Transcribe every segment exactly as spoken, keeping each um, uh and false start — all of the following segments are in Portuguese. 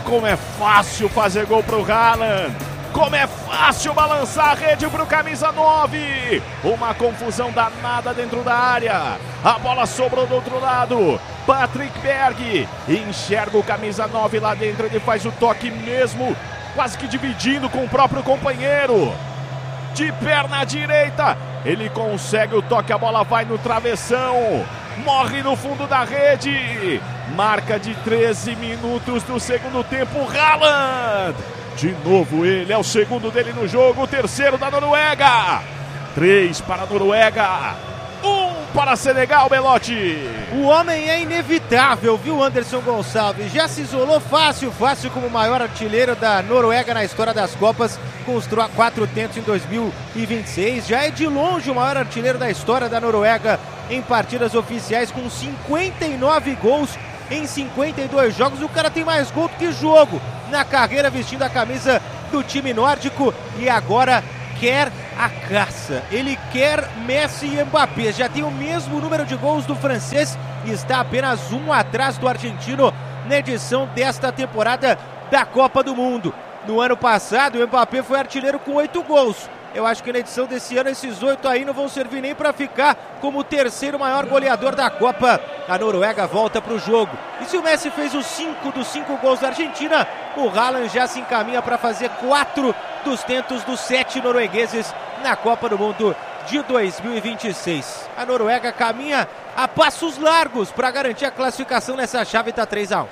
como é fácil fazer gol pro Haaland. Como é fácil balançar a rede pro camisa nove. Uma confusão danada dentro da área. A bola sobrou do outro lado. Patrick Berg enxerga o camisa nove lá dentro. Ele faz o toque mesmo, quase que dividindo com o próprio companheiro. De perna direita, ele consegue o toque. A bola vai no travessão. Morre no fundo da rede. Marca de treze minutos do segundo tempo. Haaland. De novo ele, é o segundo dele no jogo, o terceiro da Noruega. Três para a Noruega, um para Senegal, Belotti. O homem é inevitável, viu, Anderson Gonçalves? Já se isolou fácil, fácil como o maior artilheiro da Noruega na história das Copas, com os quatro tentos em dois mil e vinte e seis. Já é de longe o maior artilheiro da história da Noruega em partidas oficiais, com cinquenta e nove gols em cinquenta e dois jogos. O cara tem mais gol do que jogo na carreira, vestindo a camisa do time nórdico, e agora quer a caça. Ele quer Messi e Mbappé. Já tem o mesmo número de gols do francês e está apenas um atrás do argentino na edição desta temporada da Copa do Mundo. No ano passado, o Mbappé foi artilheiro com oito gols. Eu acho que na edição desse ano esses oito aí não vão servir nem para ficar como o terceiro maior goleador da Copa. A Noruega volta para o jogo. E se o Messi fez os cinco dos cinco gols da Argentina, o Haaland já se encaminha para fazer quatro dos tentos dos sete noruegueses na Copa do Mundo de dois mil e vinte e seis. A Noruega caminha a passos largos para garantir a classificação nessa chave, tá três a um.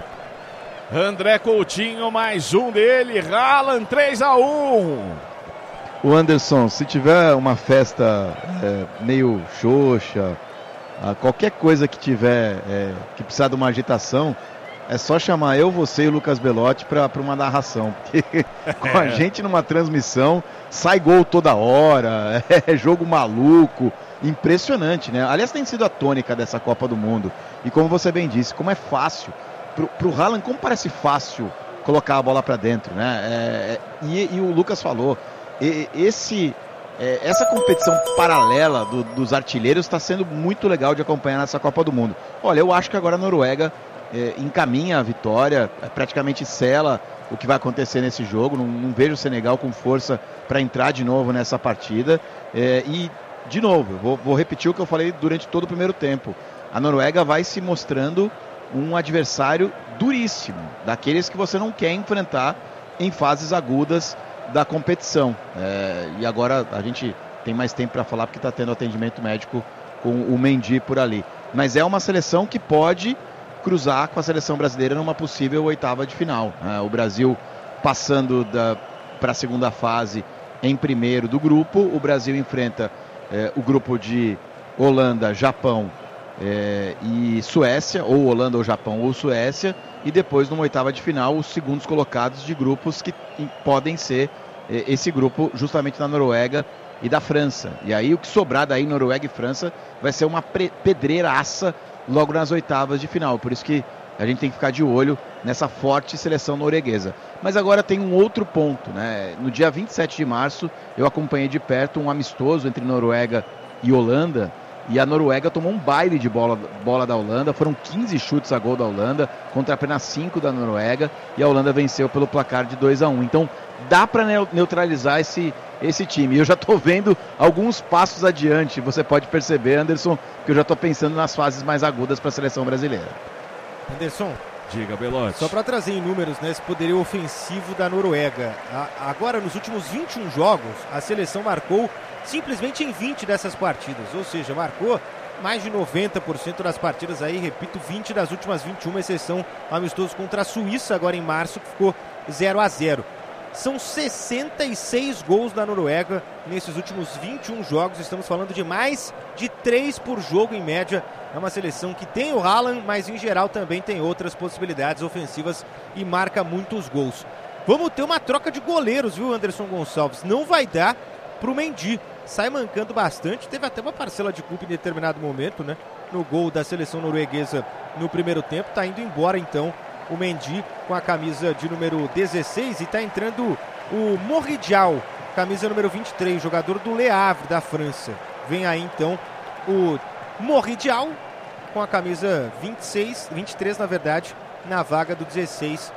André Coutinho, mais um dele. Haaland, três a um. O Anderson, se tiver uma festa é, meio xoxa, qualquer coisa que tiver, é, que precisar de uma agitação, é só chamar eu, você e o Lucas Belotti para uma narração. Porque com a gente numa transmissão, sai gol toda hora, é jogo maluco, impressionante, né? Aliás, tem sido a tônica dessa Copa do Mundo. E como você bem disse, como é fácil, pro, pro Haaland, como parece fácil colocar a bola para dentro, né? É, e, e o Lucas falou, Esse, é, essa competição paralela do, dos artilheiros está sendo muito legal de acompanhar nessa Copa do Mundo. Olha, eu acho que agora a Noruega é, encaminha a vitória, praticamente sela o que vai acontecer nesse jogo. Não, não vejo o Senegal com força para entrar de novo nessa partida. É, e, de novo, vou, vou repetir o que eu falei durante todo o primeiro tempo. A Noruega vai se mostrando um adversário duríssimo, daqueles que você não quer enfrentar em fases agudas da competição. É, e agora a gente tem mais tempo para falar porque está tendo atendimento médico com o Mendy por ali. Mas é uma seleção que pode cruzar com a seleção brasileira numa possível oitava de final. É, o Brasil passando para a segunda fase em primeiro do grupo. O Brasil enfrenta é, o grupo de Holanda, Japão é, e Suécia, ou Holanda ou Japão ou Suécia, e depois numa oitava de final os segundos colocados de grupos que podem ser eh, esse grupo justamente da Noruega e da França. E aí o que sobrar daí, Noruega e França, vai ser uma pedreiraça logo nas oitavas de final. Por isso que a gente tem que ficar de olho nessa forte seleção norueguesa. Mas agora tem um outro ponto, né? No dia vinte e sete de março eu acompanhei de perto um amistoso entre Noruega e Holanda, e a Noruega tomou um baile de bola, bola da Holanda. Foram quinze chutes a gol da Holanda contra apenas cinco da Noruega, e a Holanda venceu pelo placar de dois a um. Então dá para neutralizar esse, esse time. Eu já estou vendo alguns passos adiante, você pode perceber, Anderson, que eu já estou pensando nas fases mais agudas para a seleção brasileira. Anderson, diga, Belotti. Só para trazer em números, né, esse poderio ofensivo da Noruega. A, agora, nos últimos vinte e um jogos, a seleção marcou simplesmente em vinte dessas partidas, ou seja, marcou mais de noventa por cento das partidas aí, repito, vinte das últimas vinte e uma, exceção amistoso contra a Suíça agora em março, que ficou zero a zero. São sessenta e seis gols da Noruega nesses últimos vinte e um jogos, estamos falando de mais de três por jogo em média. É uma seleção que tem o Haaland, mas em geral também tem outras possibilidades ofensivas e marca muitos gols. Vamos ter uma troca de goleiros, viu, Anderson Gonçalves? Não vai dar pro Mendy. Sai mancando bastante, teve até uma parcela de culpa em determinado momento, né? No gol da seleção norueguesa no primeiro tempo. Tá indo embora então o Mendy com a camisa de número dezesseis, e tá entrando o Morridial, camisa número vinte e três, jogador do Le Havre da França. Vem aí então o Morridial com a camisa vinte e seis, vinte e três na verdade, na vaga do dezesseis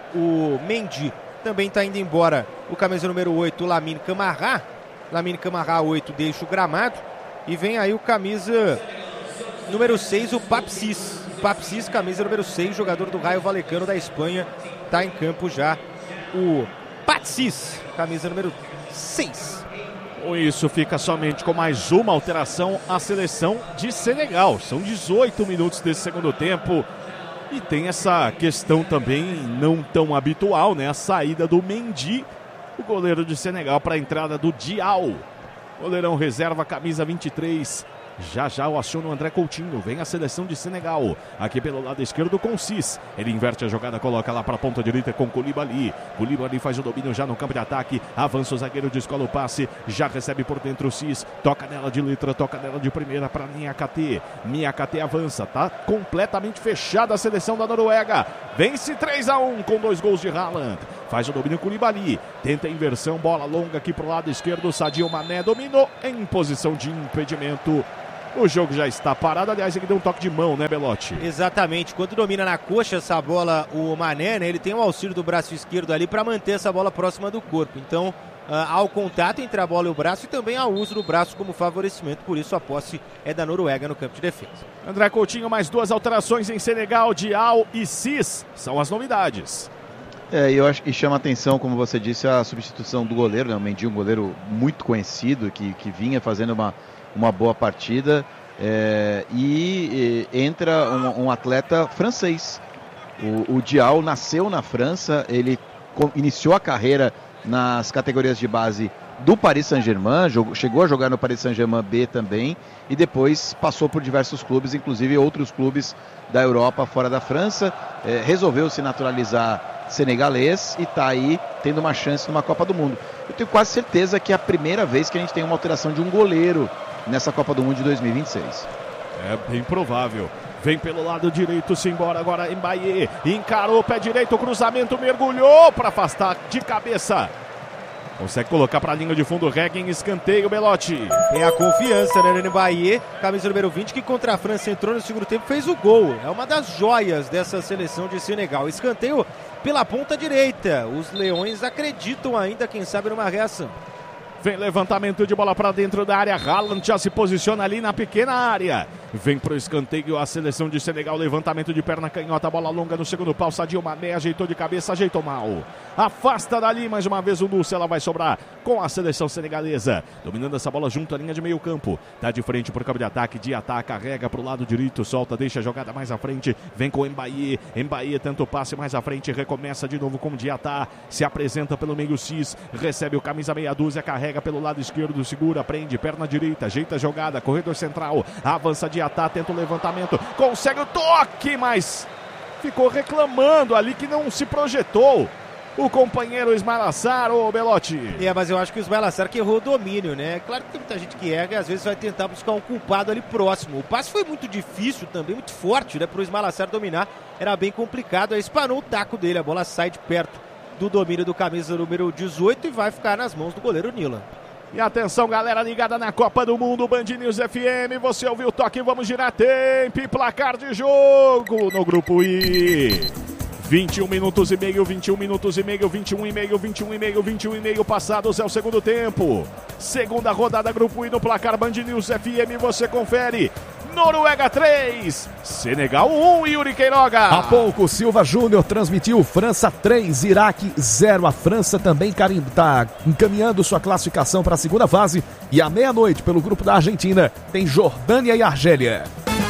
o Mendy. Também está indo embora o camisa número oito, o Lamine Camara. Lamine Camara oito deixa o gramado. E vem aí o camisa número seis, o Papsis. Papsis, camisa número seis, jogador do Raio Vallecano da Espanha. Está em campo já o Papsis, camisa número seis. Com isso, fica somente com mais uma alteração a seleção de Senegal. São dezoito minutos desse segundo tempo. E tem essa questão também não tão habitual, né? A saída do Mendy, o goleiro de Senegal, para a entrada do Dial. Goleirão reserva, camisa vinte e três. Já já o aciona o André Coutinho. Vem a seleção de Senegal. Aqui pelo lado esquerdo com Cis. Ele inverte a jogada, coloca lá para a ponta direita com Koulibaly. Koulibaly faz o domínio já no campo de ataque. Avança o zagueiro, descola o passe. Já recebe por dentro o Cis. Toca nela de letra, toca nela de primeira para Niakate. Niakate avança. Tá completamente fechada a seleção da Noruega. Vence três a um com dois gols de Haaland. Faz o domínio Koulibaly. Tenta a inversão, bola longa aqui para o lado esquerdo. Sadio Mané dominou em posição de impedimento. O jogo já está parado, aliás, ele deu um toque de mão, né, Belotti? Exatamente, quando domina na coxa essa bola, o Mané, né, ele tem o auxílio do braço esquerdo ali para manter essa bola próxima do corpo. Então, uh, há o contato entre a bola e o braço e também há o uso do braço como favorecimento, por isso a posse é da Noruega no campo de defesa. André Coutinho, mais duas alterações em Senegal, Dial e Cis, são as novidades. É, eu acho que chama atenção, como você disse, a substituição do goleiro, né, o Mendy, um goleiro muito conhecido, que, que vinha fazendo uma uma boa partida, é, e, e entra um, um atleta francês. O, o Dial nasceu na França, ele co- iniciou a carreira nas categorias de base do Paris Saint-Germain, jogou, chegou a jogar no Paris Saint-Germain B também, e depois passou por diversos clubes, inclusive outros clubes da Europa fora da França, é, resolveu se naturalizar senegalês e está aí tendo uma chance numa Copa do Mundo. Eu tenho quase certeza que é a primeira vez que a gente tem uma alteração de um goleiro nessa Copa do Mundo de dois mil e vinte e seis. É bem provável. Vem pelo lado direito, se embora agora Mbaye. Encarou o pé direito, o cruzamento mergulhou para afastar de cabeça. Consegue colocar para a linha de fundo, Reguen, escanteio, Belotti. Tem a confiança, né, no Mbaye, camisa número vinte, que contra a França entrou no segundo tempo, fez o gol. É uma das joias dessa seleção de Senegal. Escanteio pela ponta direita. Os leões acreditam ainda, quem sabe, numa reação. Vem levantamento de bola para dentro da área. Haaland já se posiciona ali na pequena área. Vem pro escanteio a seleção de Senegal. Levantamento de perna canhota. Bola longa no segundo pau. Sadio Mané ajeitou de cabeça, ajeitou mal. Afasta dali mais uma vez o Lúcio. Ela vai sobrar com a seleção senegalesa. Dominando essa bola junto à linha de meio campo. Tá de frente pro campo de ataque. Diatá carrega pro lado direito. Solta, deixa a jogada mais à frente. Vem com o Mbaye. Mbaye tenta o passe mais à frente. Recomeça de novo com o Diatá. Se apresenta pelo meio Cis. Recebe o camisa meia dúzia. Carrega pelo lado esquerdo, segura, prende, perna direita, ajeita a jogada, corredor central, avança Diatá, tenta o levantamento, consegue o toque, mas ficou reclamando ali que não se projetou o companheiro Ismail Assar, ô Belotti. É, mas eu acho que o Ismail Assar que errou o domínio, né? Claro que tem muita gente que erra e às vezes vai tentar buscar um culpado ali próximo. O passe foi muito difícil também, muito forte, né? Para o Ismail Assar dominar, era bem complicado, aí espanou o taco dele, a bola sai de perto do domínio do camisa número dezoito e vai ficar nas mãos do goleiro Nila. E atenção, galera ligada na Copa do Mundo, Band News F M, você ouviu o toque, vamos girar tempo e placar de jogo no grupo I. vinte e um minutos e meio, vinte e um minutos e meio, vinte e um e meio, vinte e um e meio, vinte e um e meio passados é o segundo tempo. Segunda rodada grupo I no placar Band News F M, você confere. Noruega três, Senegal um, Yuri Queiroga. Há pouco, Silva Júnior transmitiu França três, Iraque zero. A França também está encaminhando sua classificação para a segunda fase. E à meia-noite, pelo grupo da Argentina, tem Jordânia e Argélia.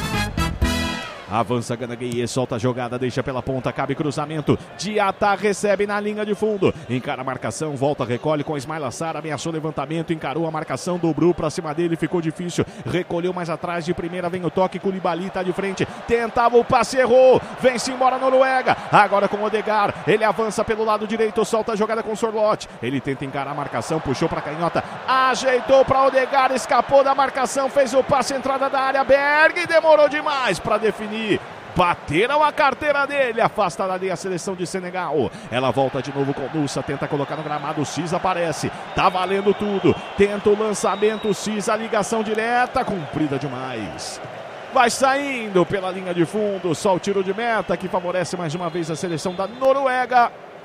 Avança Gana Gueye, solta a jogada, deixa pela ponta, cabe cruzamento. Diatá recebe na linha de fundo. Encara a marcação, volta, recolhe com Ismail Assar, ameaçou levantamento, encarou a marcação, dobrou pra cima dele, ficou difícil. Recolheu mais atrás, de primeira vem o toque, Koulibaly tá de frente. Tentava o passe, errou. Vem-se embora a Noruega. Agora com o Odegaard, ele avança pelo lado direito, solta a jogada com o Sorloth. Ele tenta encarar a marcação, puxou pra canhota, ajeitou pra Odegaard, escapou da marcação, fez o passe, entrada da área, Berg, demorou demais pra definir. Bateram a carteira dele, afasta dali a seleção de Senegal. Ela volta de novo com o Nussa, tenta colocar no gramado, o Cis aparece, tá valendo tudo, tenta o lançamento, o Cis, a ligação direta, comprida demais. Vai saindo pela linha de fundo, só o tiro de meta que favorece mais uma vez a seleção da Noruega.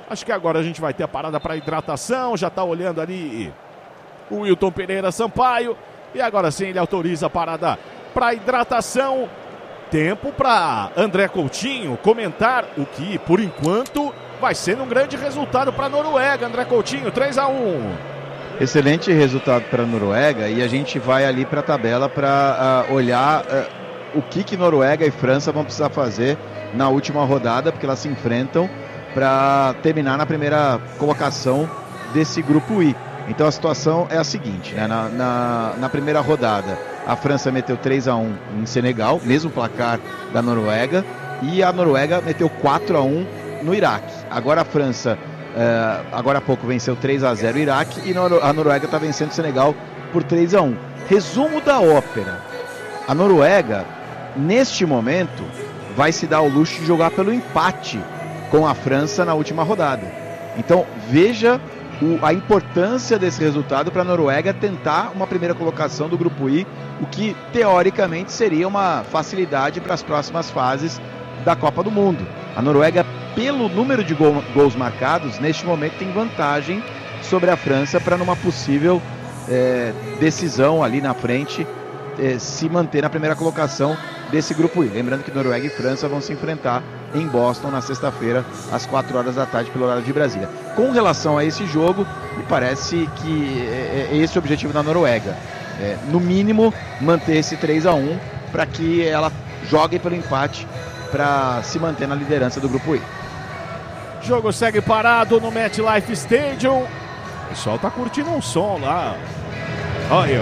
Acho que agora a gente vai ter a parada para hidratação. Já está olhando ali o Wilton Pereira Sampaio. E agora sim ele autoriza a parada para hidratação. Tempo para André Coutinho comentar o que, por enquanto, vai ser um grande resultado para a Noruega. André Coutinho, três a um. Excelente resultado para a Noruega, e a gente vai ali para a tabela para uh, olhar uh, o que, que Noruega e França vão precisar fazer na última rodada, porque elas se enfrentam para terminar na primeira colocação desse grupo I. Então a situação é a seguinte, né? na, na, na primeira rodada a França meteu três a um em Senegal, mesmo placar da Noruega, e a Noruega meteu quatro a um no Iraque. Agora a França, uh, agora há pouco, venceu três a zero o Iraque, e a Noruega está vencendo o Senegal por três a um. Resumo da ópera: a Noruega, neste momento, vai se dar o luxo de jogar pelo empate com a França na última rodada. Então veja o, a importância desse resultado para a Noruega tentar uma primeira colocação do grupo I, o que teoricamente seria uma facilidade para as próximas fases da Copa do Mundo. A Noruega, pelo número de gol, gols marcados, neste momento tem vantagem sobre a França para numa possível é, decisão ali na frente é, se manter na primeira colocação desse grupo I. Lembrando que Noruega e França vão se enfrentar em Boston na sexta-feira, às quatro horas da tarde, pelo horário de Brasília. Com relação a esse jogo, me parece que é esse o objetivo da Noruega. É, no mínimo, manter esse três a um para que ela jogue pelo empate para se manter na liderança do grupo I. Jogo segue parado no MetLife Stadium. O pessoal tá curtindo um som lá. Olha aí, ó.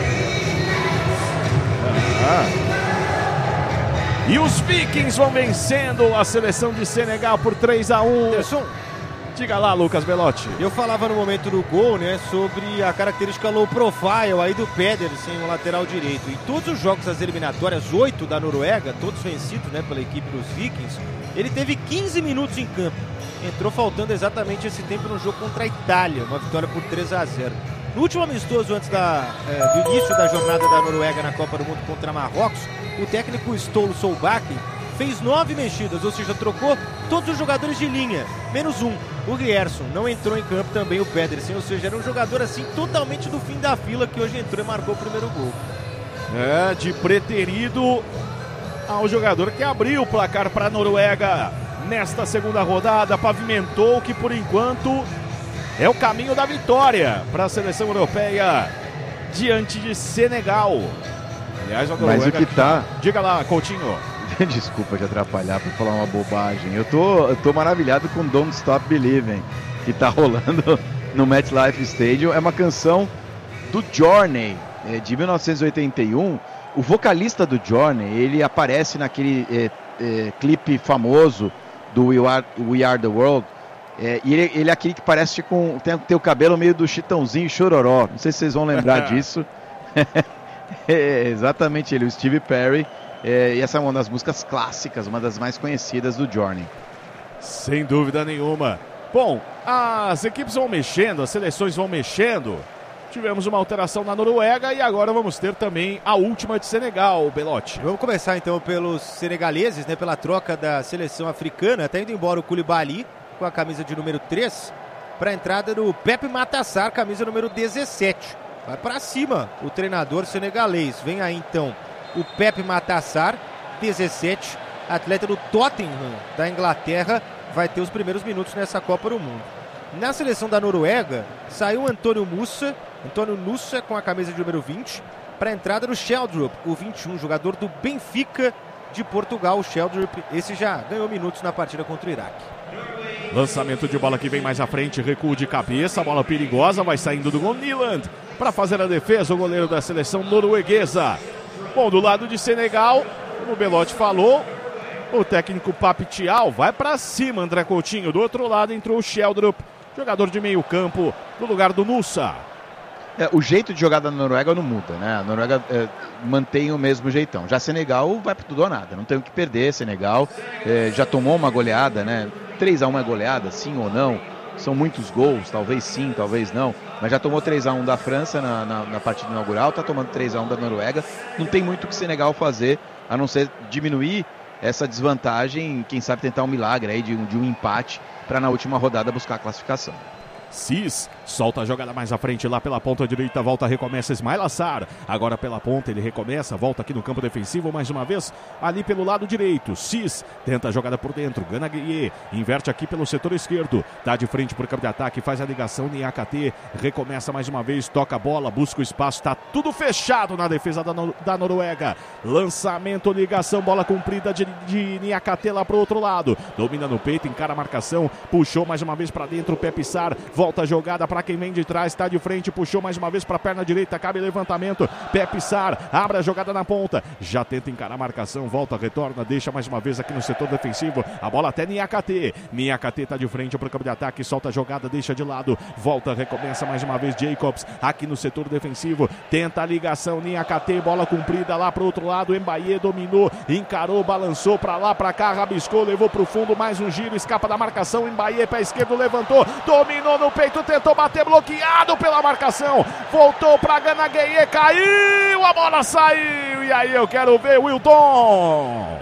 Ah. E os Vikings vão vencendo a seleção de Senegal por três a um. Anderson, diga lá, Lucas Belotti. eu falava no momento do gol, né, sobre a característica low profile aí do Pedersen, o lateral direito. Em todos os jogos das eliminatórias, oito da Noruega, todos vencidos, né, pela equipe dos Vikings, ele teve quinze minutos em campo. Entrou faltando exatamente esse tempo no jogo contra a Itália, uma vitória por três a zero. No último amistoso, antes da, é, do início da jornada da Noruega na Copa do Mundo contra Marrocos, o técnico Ståle Solbakken fez nove mexidas, ou seja, trocou todos os jogadores de linha, menos um, o Ryerson. Não entrou em campo também o Pedersen, ou seja, era um jogador assim totalmente do fim da fila que hoje entrou e marcou o primeiro gol. É, de preterido ao jogador que abriu o placar para a Noruega nesta segunda rodada, pavimentou que por enquanto é o caminho da vitória para a seleção europeia diante de Senegal. Aliás, a Noruega... Mas o que tá... Diga lá, Coutinho. Desculpa te atrapalhar por falar uma bobagem. Eu tô, eu tô maravilhado com Don't Stop Believing, que tá rolando no MetLife Stadium. É uma canção do Journey, de mil novecentos e oitenta e um. O vocalista do Journey, ele aparece naquele é, é, clipe famoso do We Are, We Are The World. É, e ele, ele é aquele que parece com tem, tem o cabelo meio do Chitãozinho Chororó. Não sei se vocês vão lembrar disso. É exatamente ele, o Steve Perry. É, e essa é uma das músicas clássicas, uma das mais conhecidas do Journey. Sem dúvida nenhuma. Bom, as equipes vão mexendo, as seleções vão mexendo. Tivemos uma alteração na Noruega e agora vamos ter também a última de Senegal, Belotti. Vamos começar então pelos senegaleses, né, pela troca da seleção africana. Está indo embora o Koulibaly com a camisa de número três para a entrada do Pepe Matassar, camisa número dezessete. Vai para cima o treinador senegalês. Vem aí então o Pepe Matassar, dezessete, atleta do Tottenham da Inglaterra, vai ter os primeiros minutos nessa Copa do Mundo. Na seleção da Noruega, saiu Antônio Musa, Antônio Nusa com a camisa de número vinte, para a entrada do Sheldrup, o vinte e um, jogador do Benfica de Portugal. O Sheldrup, esse já ganhou minutos na partida contra o Iraque. Lançamento de bola que vem mais à frente, recuo de cabeça, bola perigosa, vai saindo do gol Nyland para fazer a defesa, o goleiro da seleção norueguesa. Bom, do lado de Senegal, como o Belotti falou, o técnico Pape Thiaw vai para cima, André Coutinho. Do outro lado entrou o Sheldrup, jogador de meio campo, no lugar do Nusa. É, o jeito de jogar da Noruega não muda, né? A Noruega é, mantém o mesmo jeitão. Já Senegal vai para tudo ou nada, não tem o que perder. Senegal é, já tomou uma goleada, né? três a um é goleada, sim ou não? São muitos gols, talvez sim, talvez não. Mas já tomou três a um da França na, na, na partida inaugural, está tomando três a um da Noruega. Não tem muito o que Senegal fazer, a não ser diminuir essa desvantagem, quem sabe tentar um milagre aí de um, de um empate para na última rodada buscar a classificação. Cis solta a jogada mais à frente lá pela ponta direita, volta, recomeça Ismael Assar, agora pela ponta ele recomeça, volta aqui no campo defensivo mais uma vez, ali pelo lado direito, Cis tenta a jogada por dentro, Gana Gueye, inverte aqui pelo setor esquerdo, tá de frente pro campo de ataque, faz a ligação, N A K T, recomeça mais uma vez, toca a bola, busca o espaço, tá tudo fechado na defesa da, no, da Noruega, lançamento, ligação, bola comprida de, de N A K T lá pro outro lado, domina no peito, encara a marcação, puxou mais uma vez pra dentro, Pé Pissar, volta a jogada para quem vem de trás, está de frente, puxou mais uma vez para a perna direita, cabe levantamento, Pé Pissar, abre a jogada na ponta, já tenta encarar a marcação, volta, retorna, deixa mais uma vez aqui no setor defensivo, a bola até N A K T, N A K T está de frente para o campo de ataque, solta a jogada, deixa de lado, volta, recomeça mais uma vez, Jacobs, aqui no setor defensivo, tenta a ligação, N A K T, bola cumprida lá para o outro lado, Mbaye dominou, encarou, balançou para lá, para cá, rabiscou, levou para o fundo, mais um giro, escapa da marcação, Mbaye, pé esquerdo, levantou, dominou no peito, tentou bater, bloqueado pela marcação, voltou para Gana Gueye, caiu, a bola saiu, e aí eu quero ver Wilton.